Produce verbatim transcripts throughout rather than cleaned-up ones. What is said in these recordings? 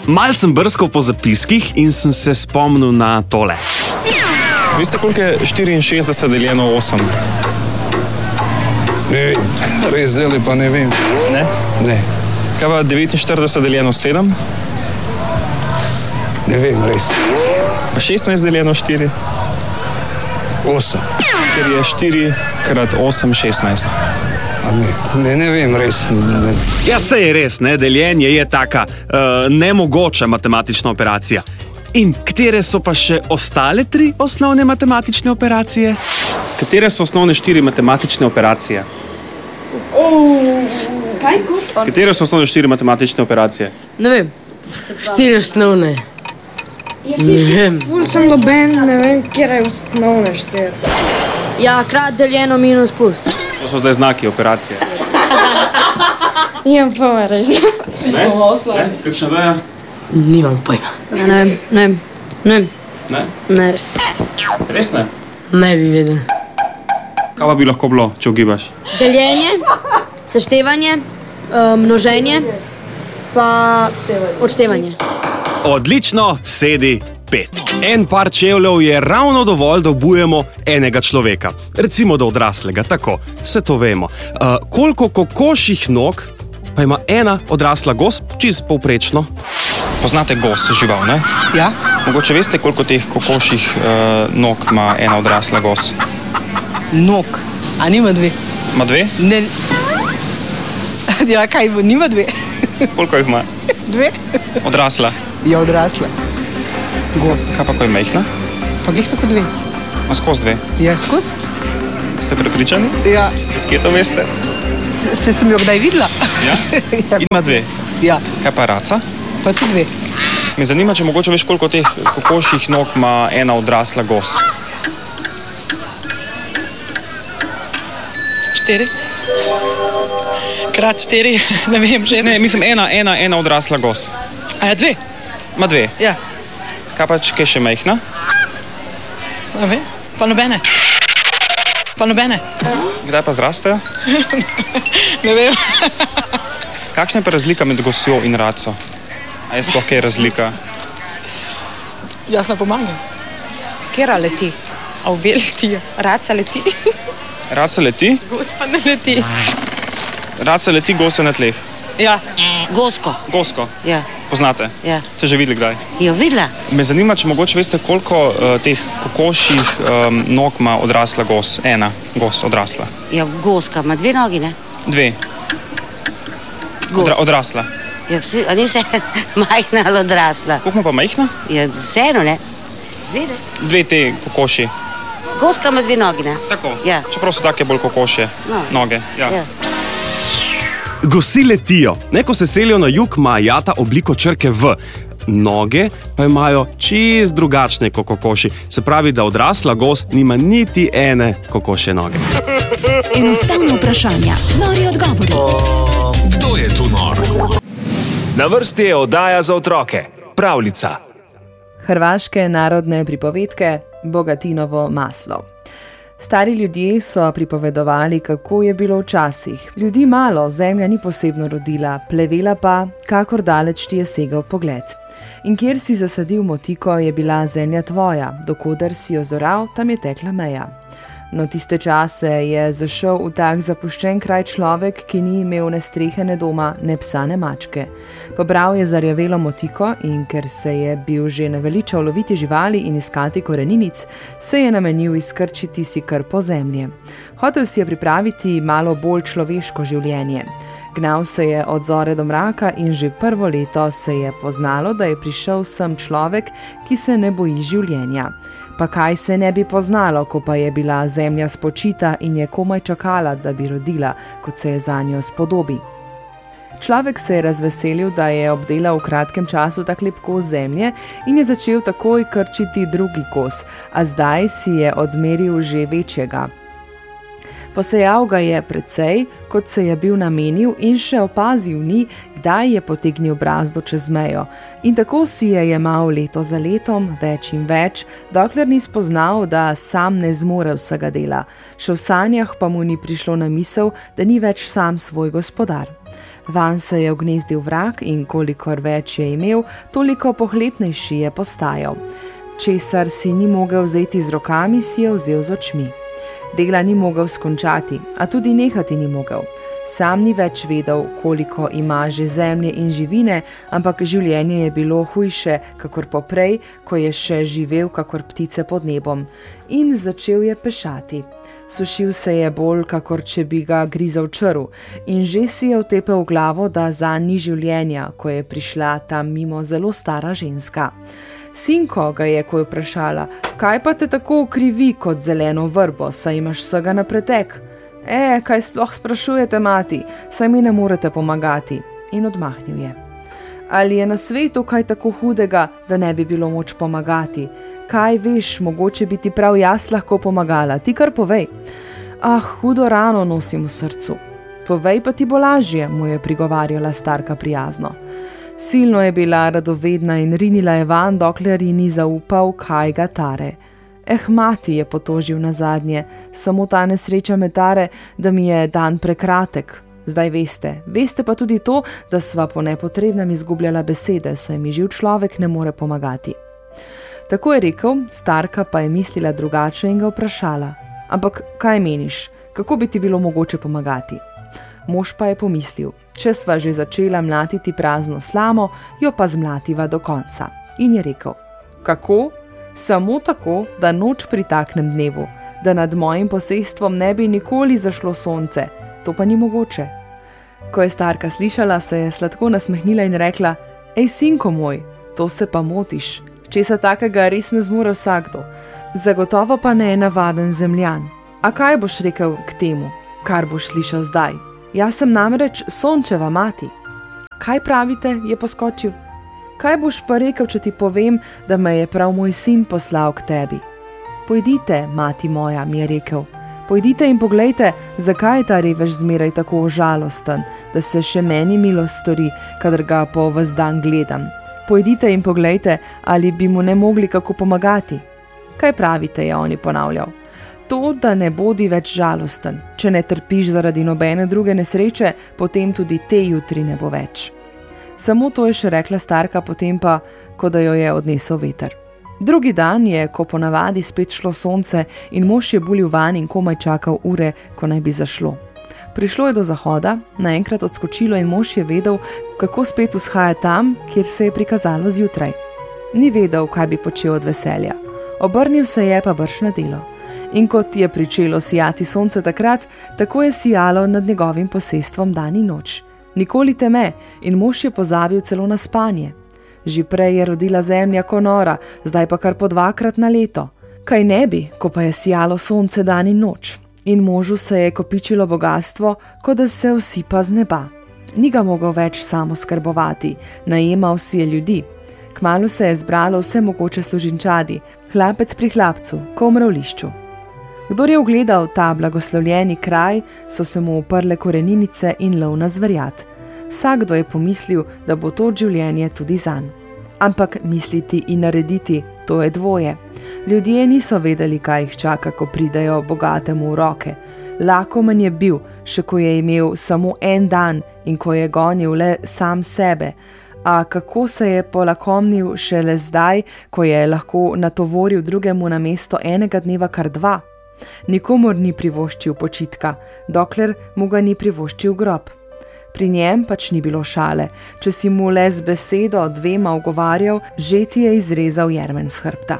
Mal sem brskal po zapiskih in sem se spomnil na tole. Veste, koliko je štiriinšestdeset deljeno osem? Ne vem, res zelo pa ne vem. Ne? Ne, Kaj pa devetinštirideset deljeno sedem? ne vem, res. Pa šestnajst deljeno štiri? Osem. Ker je štiri krat osem šestnajst. A ne, ne, ne vem, res. Ne. Ja, saj je res, ne? Deljenje je taka uh, nemogoča matematična operacija. In katere so pa še ostale tri osnovne matematične operacije? Katere so osnovne štiri matematične operacije? Katere so osnovne štiri matematične operacije? Ne vem, štiri osnovne. Ne vem. Ful sem doben, ne vem, kjer je osnovne štiri. Ja, krat deljeno minus plus. To so zdaj znaki operacije. Nimam pojma, res. Ne? Ne? Kakšna veja? Nimam pojma. Ne vem, ne vem, ne vem, Ne? ne res. Res ne? Ne bi vedel. Kaj pa bi lahko bilo, če ugibaš? Deljenje, seštevanje, uh, množenje, pa odštevanje. Odlično, sedi pet. En par čevljev je ravno dovolj, da obujemo enega človeka. Recimo do odraslega, tako, vse to vemo. Uh, koliko kokošjih nog pa ima ena odrasla gos, čisto povprečno? Poznate gos, žival, ne? Ja, Mogoče veste, koliko teh kokošjih uh, nog ima ena odrasla gos? nog. A nima dve? Ima dve? Ne. Ja, kaj, nima dve? Koliko jih ima? Dve? Odrasla. Je odrasla. Gos. Kaj pa, ko je majhna? Pa glih tako dve. Ma skozi dve. Ja, skozi? Ste prepričani? Ja. Kje to veste? Se sem jo kdaj videla? Ja? In ima dve. Ja, Kaj pa raca? pa tudi dve. Me zanima, če mogoče veš, koliko teh kokošjih nog ima ena odrasla gos. Štiri. Krat štiri, ne vem, šest. Ne, mislim, ena, ena, ena odrasla gos. A ja, dve? Ima dve. Ja, Kaj pa, če je še majhna? ne vem, pa nobene. Pa nobene. Kdaj pa zrastejo? Ne vem. Kakšna je pa razlika med gosjo in raco? A je sploh kaj razlika? Jaz ne pomagam. Kera leti? A obe letijo. Raca leti? Raca leti? Gospa ne leti. Raca leti, gos je na tleh. Ja, Gosko. Gosko. Ja, Poznate? ja. Ste že videli kdaj? Jo videla? Me zanima, če mogoče veste, koliko uh, teh kokošjih um, nog ima odrasla gos. Ena gos odrasla. Ja, goska ima dve nogi, ne? Dve. Gos. Odra odrasla. Ja, vsi, a ni vse majhna ali odrasla? Koliko ima pa majhna? Ja, vseeno, ne? Dve, ne? Dve te kokoši. Goska ima dve nogi, ne? Tako. Ja. Čeprav so take bolj kokošje. No. Noge. Ja. Ja. Gosi letijo. Ne, ko se selijo na jug, ima jata obliko črke V. Noge pa imajo čist drugačne kot kokoši. Se pravi, da odrasla gos nima niti ene kokošje noge. Enostavno vprašanja, nori odgovori. Kdo je tu nor? Na vrsti je oddaja za otroke. Pravljica. Hrvaške narodne pripovedke Bogatinovo maslo. Stari ljudje so pripovedovali, kako je bilo včasih. Ljudi malo, zemlja ni posebno rodila, plevela pa, kakor daleč ti je segal pogled. In kjer si zasadil motiko, je bila zemlja tvoja, dokoder si jo zoral, tam je tekla meja. No, tiste čase je zašel v tak zapuščen kraj človek, ki ni imel ne strehe, ne doma, ne psa, ne mačke. Pobral je zarjavelo motiko in ker se je bil že naveličal loviti živali in iskati koreninic, se je namenil izkrčiti si kar po zemlji. Hotel si je pripraviti malo bolj človeško življenje. Gnal se je od zore do mraka in že prvo leto se je poznalo, da je prišel sem človek, ki se ne boji življenja. Pa kaj se ne bi poznalo, ko pa je bila zemlja spočita in je komaj čakala, da bi rodila, kot se je zanjo spodobi. Človek se je razveselil, da je obdelal v kratkem času tak lep kos zemlje in je začel takoj krčiti drugi kos, a zdaj si je odmeril že večjega. Posejal ga je precej, kot se je bil namenil in še opazil ni, kdaj je potegnil brazdo čez mejo. In tako si je jemal leto za letom, več in več, dokler ni spoznal, da sam ne zmore vsega dela. Še v sanjah pa mu ni prišlo na misel, da ni več sam svoj gospodar. Van se je ognezdil vrak in kolikor več je imel, toliko pohlepnejši je postajal. Česar si ni mogel vzeti z rokami, si je vzel z očmi. Dela ni mogel skončati, a tudi nehati ni mogel. Sam ni več vedel, koliko ima že zemlje in živine, ampak življenje je bilo hujše, kakor poprej, ko je še živel kakor ptice pod nebom. In začel je pešati. Sušil se je bolj, kakor če bi ga grizel črv, in že si je utepel v glavo, da zanj ni življenja, ko je prišla tam mimo zelo stara ženska. Sinko, ga je ko vprašala, kaj pa te tako ukrivi kot zeleno vrbo, saj imaš vsega na pretek? E, kaj sploh sprašujete, mati, saj mi ne morete pomagati. In odmahnil je. Ali je na svetu kaj tako hudega, da ne bi bilo moč pomagati? Kaj veš, mogoče bi ti prav jaz lahko pomagala, ti kar povej. Ah, hudo rano nosim v srcu. Povej pa ti bo lažje, mu je prigovarjala starka prijazno. Silno je bila radovedna in rinila je van, dokler ji ni zaupal, kaj ga tare. Eh, mati, je potožil nazadnje, samo ta nesreča me tare, da mi je dan prekratek. Zdaj veste, veste pa tudi to, da sva po nepotrebnem izgubljala besede, saj mi živ človek ne more pomagati. Tako je rekel, starka pa je mislila drugače in ga vprašala. Ampak kaj meniš, kako bi ti bilo mogoče pomagati? Mož pa je pomislil, če sva že začela mlatiti prazno slamo, jo pa zmlativa do konca. In je rekel, kako? Samo tako, da noč pritaknem dnevu, da nad mojim posestvom ne bi nikoli zašlo sonce. To pa ni mogoče. Ko je starka slišala, se je sladko nasmehnila in rekla, ej, sinko moj, to se pa motiš. Česa takega res ne zmore vsakdo. Zagotovo pa ne je navaden zemljan. A kaj boš rekel k temu, kar boš slišal zdaj? Jaz sem namreč Sončeva mati. Kaj pravite, je poskočil. Kaj boš pa rekel, če ti povem, da me je prav moj sin poslal k tebi? Pojdite, mati moja, mi je rekel. Pojdite in poglejte, zakaj je ta revež zmeraj tako žalosten, da se še meni milost stori, kadar ga po ves dan gledam. Pojdite in poglejte, ali bi mu ne mogli kako pomagati. Kaj pravite, je on ponavljal. To, da ne bodi več žalosten. Če ne trpiš zaradi nobene druge nesreče, potem tudi te jutri ne bo več. Samo to je še rekla starka, potem pa, ko da jo je odnesel veter. Drugi dan je, ko ponavadi spet šlo sonce in mož je bulil van in komaj čakal ure, ko naj bi zašlo. Prišlo je do zahoda, naenkrat odskočilo in mož je vedel, kako spet vzhaja tam, kjer se je prikazalo zjutraj. Ni vedel, kaj bi počel od veselja. Obrnil se je pa brž na delo. In kot je pričelo sijati sonce takrat, tako je sijalo nad njegovim posestvom dan in noč. Nikoli teme in mož je pozabil celo na spanje. Že prej je rodila zemlja ko nora, zdaj pa kar po dvakrat na leto. Kaj ne bi, ko pa je sijalo sonce dan in noč. In možu se je kopičilo bogastvo, kot da se usipa z neba. Ni ga mogel več samo skrbovati, najemal si je ljudi. Kmalu se je zbralo vse mogoče služinčadi, hlapec pri hlapcu, ko v mravlišču. Kdor je ugledal ta blagoslovljeni kraj, so se mu uprle koreninice in lov na zverjad. Vsakdo je pomislil, da bo to življenje tudi zanj. Ampak misliti in narediti, to je dvoje. Ljudje niso vedeli, kaj jih čaka, ko pridejo bogatemu v roke. Lakomen je bil, še ko je imel samo en dan in ko je gonil le sam sebe. A kako se je polakomnil šele zdaj, ko je lahko natovoril drugemu na mesto enega dneva kar dva? Nikomor ni privoščil počitka, dokler mu ga ni privoščil grob. Pri njem pač ni bilo šale, če si mu le z besedo dvema ugovarjal, že ti je izrezal jermen s hrbta.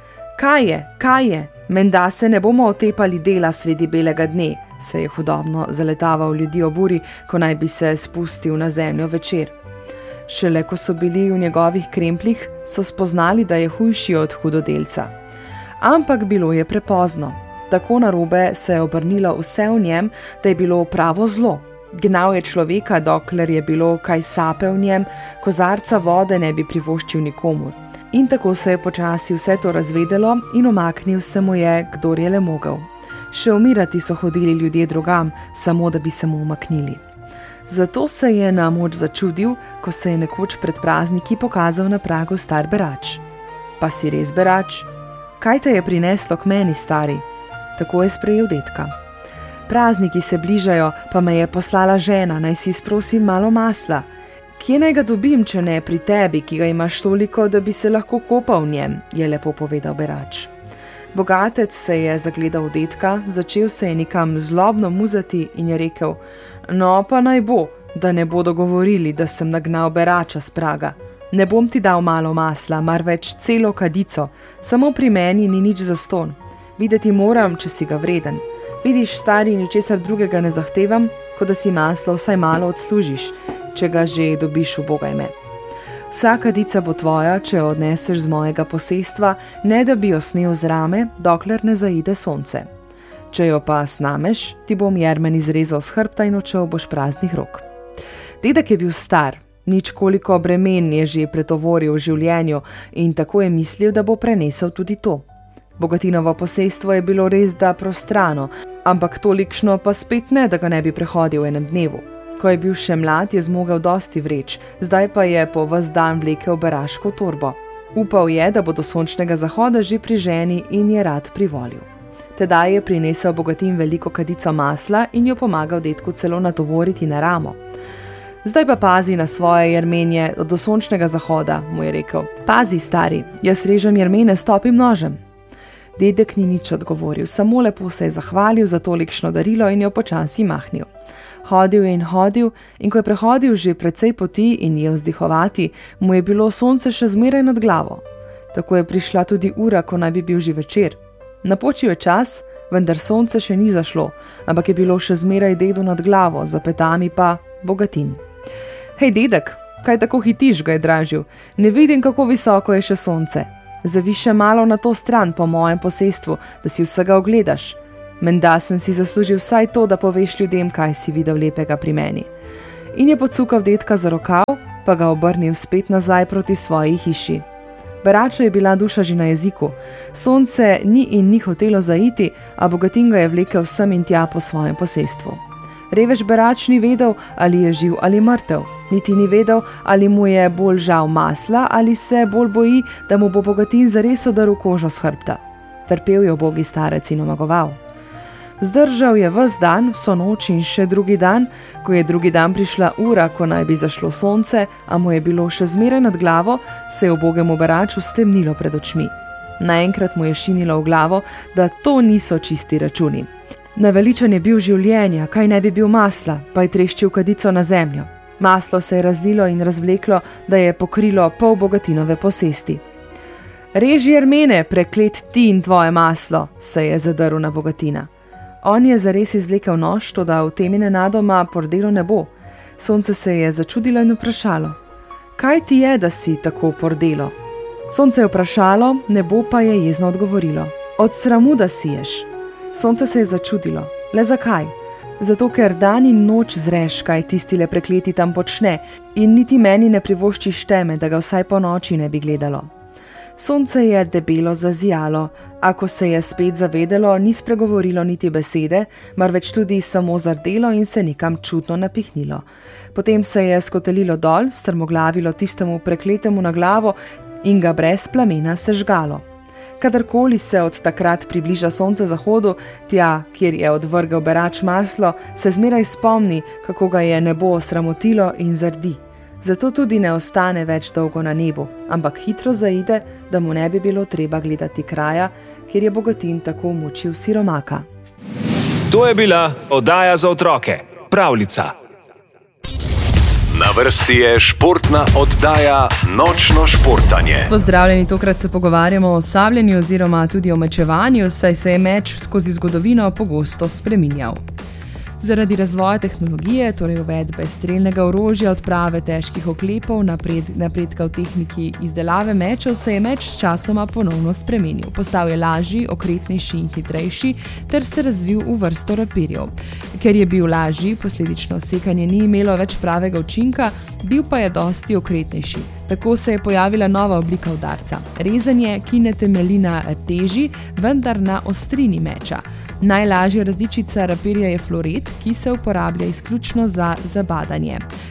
Kaj je, kaj je, menda se ne bomo otepali dela sredi belega dne, se je hudobno zaletaval ljudi ob uri, ko naj bi se spustil na zemljo večer. Šele ko so bili v njegovih krempljih, so spoznali, da je hujši od hudodelca. Ampak bilo je prepozno. Tako narobe se je obrnilo vse v njem, da je bilo pravo zlo. Gnal je človeka, dokler je bilo kaj sape v njem, kozarca vode ne bi privoščil nikomur. In tako se je počasi vse to razvedelo in omaknil se mu je, kdor je le mogel. Še umirati so hodili ljudje drugam, samo da bi se mu umaknili. Zato se je na moč začudil, ko se je nekoč pred prazniki pokazal na pragu star berač. Pa si res berač? Kaj te je prineslo k meni, stari? Tako je sprejel detka. Prazniki se bližajo, pa me je poslala žena, naj si sprosim malo masla. Kje naj ga dobim, če ne pri tebi, ki ga imaš toliko, da bi se lahko kopal v njem, je lepo povedal berač. Bogatec se je zagledal v dedka, začel se je nekam zlobno muzati in je rekel: no pa naj bo, da ne bodo govorili, da sem nagnal berača s praga. Ne bom ti dal malo masla, marveč celo kadico, samo pri meni ni nič zastonj. Videti moram, če si ga vreden. Vidiš, stari, ničesar drugega ne zahtevam, kot da si maslo vsaj malo odslužiš, če ga že dobiš, ubogaj me. Vsa kadica bo tvoja, če jo odneseš z mojega posestva, ne da bi jo snel z rame, dokler ne zaide sonce. Če jo pa snameš, ti bom jermen izrezal z hrbta in odšel boš praznih rok. Dedek je bil star, nič koliko bremen je že pretovoril v življenju in tako je mislil, da bo prenesel tudi to. Bogatinovo posestvo je bilo res da prostrano, ampak tolikšno pa spet ne, da ga ne bi prehodil v enem dnevu. Ko je bil še mlad, je zmogel dosti vreč, zdaj pa je po ves dan vlekel beraško torbo. Upal je, da bo do sončnega zahoda že pri ženi in je rad privolil. Tedaj je prinesel Bogatin veliko kadico masla in jo pomagal dedku celo natovoriti na ramo. Zdaj pa pazi na svoje jermenje do sončnega zahoda, mu je rekel. Pazi, stari, jaz režem jermene s topim nožem. Dedek ni nič odgovoril, samo lepo se je zahvalil za tolikšno darilo in jo počasi mahnil. Hodil je in hodil in ko je prehodil že precej poti in je vzdihovati, mu je bilo sonce še zmeraj nad glavo. Tako je prišla tudi ura, ko naj bi bil že večer. Napočil je čas, vendar sonce še ni zašlo, ampak je bilo še zmeraj dedu nad glavo, za petami pa Bogatin. Hej, dedek, kaj tako hitiš, ga je dražil, ne vidim, kako visoko je še sonce. Zavi še malo na to stran po mojem posestvu, da si vsega ogledaš. Menda sem si zaslužil vsaj to, da poveš ljudem, kaj si videl lepega pri meni. In je pocukal dedka za rokav, pa ga obrnil spet nazaj proti svoji hiši. Beraču je bila duša že na jeziku. Sonce ni in ni hotelo zaiti, a Bogatin ga je vlekel sem in tja po svojem posestvu. Revež berač ni vedel, ali je živ ali mrtev, niti ni vedel, ali mu je bolj žal masla ali se bolj boji, da mu bo Bogatin zares odaril kožo s hrbta. Trpel je ubogi starec in omagoval. Vzdržal je ves dan, vso noč in še drugi dan, ko je drugi dan prišla ura, ko naj bi zašlo sonce, a mu je bilo še zmeraj nad glavo, se je ubogemu beraču stemnilo pred očmi. Naenkrat mu je šinilo v glavo, da to niso čisti računi. Naveličan je bil življenja, kaj ne bi bil masla, pa je treščil kadico na zemljo. Maslo se je razlilo in razvleklo, da je pokrilo pol Bogatinove posesti. Reži jermene, preklet ti in tvoje maslo, se je zadrl na Bogatina. On je zares izvlekel nož, toda v temi nenadoma pordelo ne bo. Sonce se je začudilo in vprašalo: kaj ti je, da si tako pordelo? Sonce je vprašalo, nebo pa je jezno odgovorilo: od sramu, da siješ. Sonce se je začudilo. Le zakaj? Zato, ker dan in noč zreš, kaj tistile prekleti tam počne, in niti meni ne privoščiš teme, da ga vsaj po noči ne bi gledalo. Sonce je debelo zazijalo, a ko se je spet zavedelo, ni spregovorilo niti besede, marveč tudi samo zardelo in se nekam čudno napihnilo. Potem se je skotalilo dol, strmoglavilo tistemu prekletemu na glavo in ga brez plamena sežgalo. Kadarkoli se od takrat približa sonce zahodu, tja, kjer je odvrgel berač maslo, se zmeraj spomni, kako ga je nebo osramotilo in zardi. Zato tudi ne ostane več dolgo na nebu, ampak hitro zaide, da mu ne bi bilo treba gledati kraja, kjer je Bogatin tako mučil siromaka. To je bila oddaja za otroke, Pravljica. Na vrsti je športna oddaja Nočno športanje. Pozdravljeni, tokrat se pogovarjamo o sabljenju oziroma tudi o mečevanju, saj se je meč skozi zgodovino pogosto spreminjal. Zaradi razvoja tehnologije, torej uvedbe strelnega orožja, odprave težkih oklepov, napred, napredka v tehniki izdelave mečev, se je meč s časoma ponovno spremenil. Postal je lažji, okretnejši in hitrejši ter se razvil v vrsto rapirjev. Ker je bil lažji, posledično sekanje ni imelo več pravega učinka, bil pa je dosti okretnejši. Tako se je pojavila nova oblika udarca. Rezanje, ki ne temelji na teži, vendar na ostrini meča. Najlažja različica rapirja je floret, ki se uporablja izključno za zabadanje.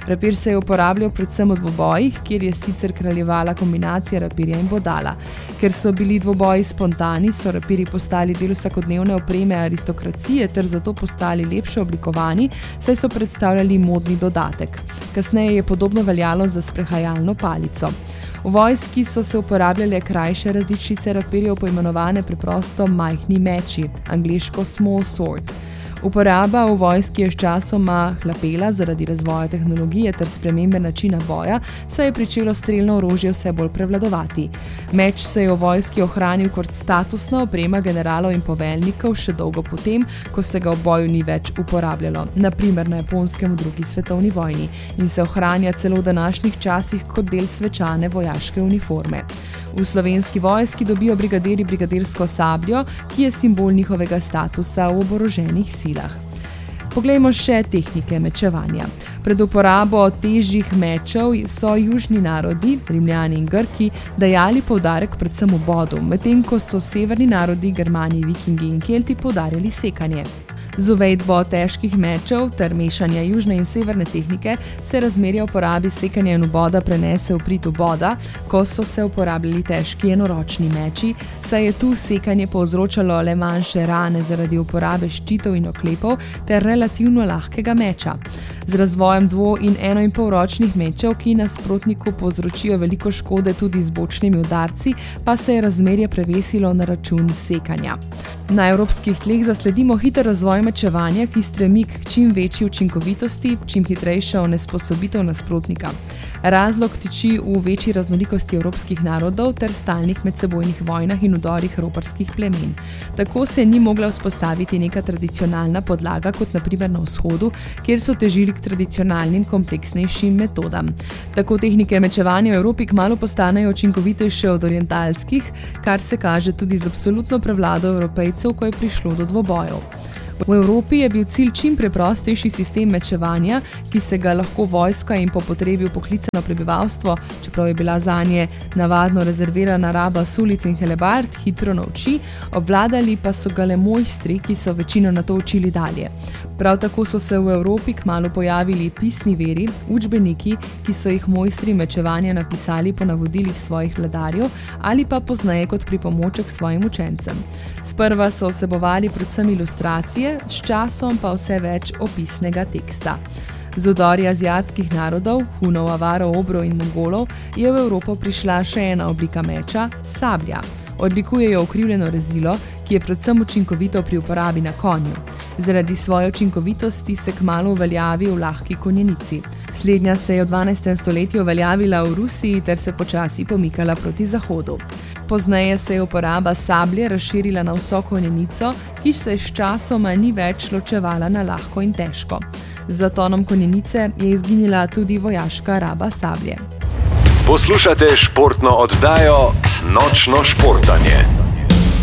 Rapir se je uporabljal predvsem v dvobojih, kjer je sicer kraljevala kombinacija rapirja in bodala. Ker so bili dvoboji spontani, so rapirji postali del vsakodnevne opreme aristokracije ter zato postali lepše oblikovani, saj so predstavljali modni dodatek. Kasneje je podobno veljalo za sprehajalno palico. V vojski so se uporabljale krajše različice rapirjev, poimenovane preprosto majhni meči, angleško small sword. Uporaba v vojski je sčasoma hlapela zaradi razvoja tehnologije ter spremembe načina boja, saj je pričelo strelno orožje vse bolj prevladovati. Meč se je v vojski ohranil kot statusna oprema generalov in poveljnikov še dolgo potem, ko se ga v boju ni več uporabljalo, na primer na Japonskem v drugi svetovni vojni, in se ohranja celo v današnjih časih kot del svečane vojaške uniforme. V Slovenski vojski dobijo brigadirji brigadirsko sabljo, ki je simbol njihovega statusa v oboroženih silah. Poglejmo še tehnike mečevanja. Pred uporabo težjih mečev so južni narodi, Rimljani in Grki, dajali poudarek predvsem v bodu, medtem ko so severni narodi, Germani, Vikingi in Kelti poudarjali sekanje. Z uvedbo težkih mečev ter mešanja južne in severne tehnike se razmerje uporabi sekanja in uboda prenese v prid uboda, ko so se uporabljali težki enoročni meči, saj je tu sekanje povzročalo le manjše rane zaradi uporabe ščitov in oklepov ter relativno lahkega meča. Z razvojem dvo- in enoinpolročnih mečev, ki nasprotniku povzročijo veliko škode tudi z bočnimi udarci, pa se je razmerje prevesilo na račun sekanja. Na evropskih tleh zasledimo hiter razvoj mečevanja, ki stremi k čim večji učinkovitosti, čim hitrejša onesposobitev nasprotnika. Razlog tiči v večji raznolikosti evropskih narodov ter stalnih medsebojnih vojnah in vdorih roparskih plemen. Tako se ni mogla vzpostaviti neka tradicionalna podlaga, kot na primer na vzhodu, kjer so težili k tradicionalnim kompleksnejšim metodam. Tako tehnike mečevanja v Evropi kmalu postanejo učinkovitejše od orientalskih, kar se kaže tudi z absolutno prevlado Evropejcev, ko je prišlo do dvobojev. V Evropi je bil cilj čim preprostejši sistem mečevanja, ki se ga lahko vojska in po potrebi upoklicano prebivalstvo, čeprav je bila zanje navadno rezervirana raba sulic in helebard, hitro nauči, obvladali pa so ga le mojstri, ki so večino na to učili dalje. Prav tako so se v Evropi kmalu pojavili pisni veri, učbeniki, ki so jih mojstri mečevanja napisali po navodilih svojih vladarjev ali pa pozneje kot pripomoček svojim učencem. Sprva so vsebovali predvsem ilustracije, s časom pa vse več opisnega teksta. Z vdori azijskih narodov, Hunov, Avarov, Obrov in Mongolov, je v Evropo prišla še ena oblika meča, sablja. Odlikuje jo ukrivljeno rezilo, ki je predvsem učinkovito pri uporabi na konju. Zaradi svoje učinkovitosti se kmalu uveljavi v lahki konjenici. Slednja se je v dvanajstem stoletju uveljavila v Rusiji ter se počasi pomikala proti zahodu. Pozneje se je uporaba sablje razširila na vso konjenico, ki se s časoma ni več ločevala na lahko in težko. Z zatonom konjenice je izginila tudi vojaška raba sablje. Poslušate športno oddajo Nočno športanje.